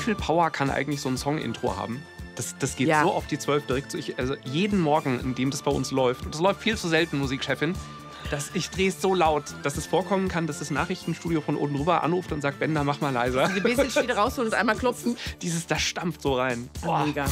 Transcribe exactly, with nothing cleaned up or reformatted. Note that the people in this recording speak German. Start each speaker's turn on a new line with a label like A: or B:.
A: viel Power kann eigentlich so ein Song-Intro haben? Das, das geht
B: Ja.
A: so auf die zwölf direkt. So ich, also jeden Morgen, in dem das bei uns läuft, und das läuft viel zu selten, Musikchefin, dass ich drehe es so laut, dass es vorkommen kann, dass das Nachrichtenstudio von oben rüber anruft und sagt, Bender, mach mal leiser.
B: Die Basic wieder rausholen und einmal klopfen.
A: Dieses, das stampft so rein.
B: Oh, mega.